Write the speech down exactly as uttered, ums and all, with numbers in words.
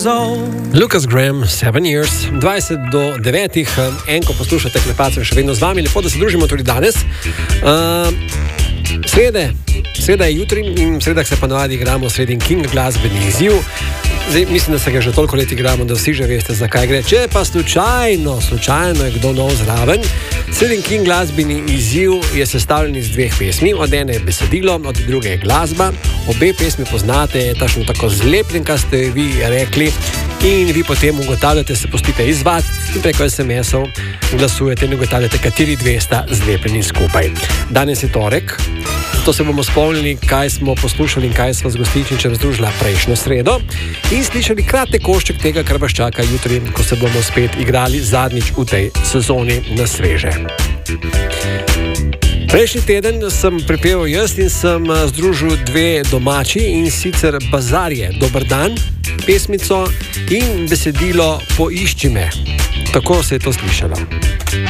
Lucas Graham, Seven Years, dvajset do devetih, enko poslušate Klepacev še vedno z vami, lepo, da se družimo tudi danes. Uh, srede, sreda je jutri in sredah se pa navadi igramo sredin King glasbeni izziv. Zdaj, mislim, da se ga že toliko let igramo, da vsi že veste, zakaj gre. Če pa slučajno, slučajno je kdo nov zraven, sredin King glasbeni izziv je sestavljen iz dveh pesmi. Od ene je besedilo, od druge je glasba. Obe pesmi poznate, je tašno tako zlepljen, kar ste vi rekli. In vi potem ugotavljate, se pustite izvad in preko es em esov glasujete in ugotavljate, kateri dve sta zlepljeni skupaj. Danes je torek, zato se bomo spomnili, kaj smo poslušali in kaj smo z gostičničem združila prejšnjo sredo in slišali kratek košček tega, kar vas čaka jutri, ko se bomo spet igrali zadnjič v tej sezoni na sveže. Prejšnji teden sem pripeval jaz in sem združil dve domači, in sicer Bazarje, Dober dan, pesmico in besedilo Poišči me. Tako se je to slišalo.